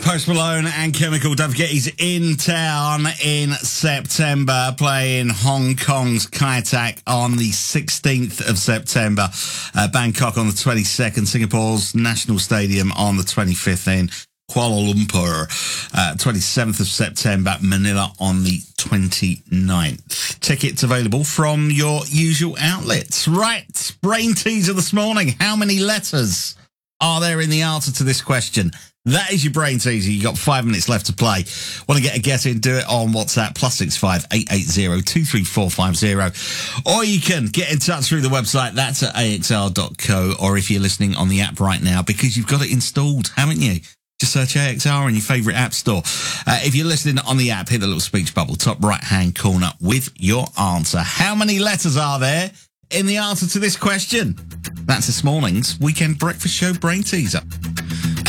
Post Malone and Chemical. Don't forget he's in town in September, playing Hong Kong's Kai Tak on the 16th of September, Bangkok on the 22nd, Singapore's National Stadium on the 25th, in Kuala Lumpur, 27th of September, Manila on the 29th. Tickets available from your usual outlets. Right, brain teaser this morning. How many letters are there in the answer to this question? That is your brain teaser. You got 5 minutes left to play. Want to get a guess in? Do it on WhatsApp, +65 880 23450. Or you can get in touch through the website. That's at axr.co. Or if you're listening on the app right now, because you've got it installed, haven't you? Just search AXR in your favourite app store. If you're listening on the app, hit the little speech bubble, top right-hand corner with your answer. How many letters are there in the answer to this question? That's this morning's Weekend Breakfast Show brain teaser.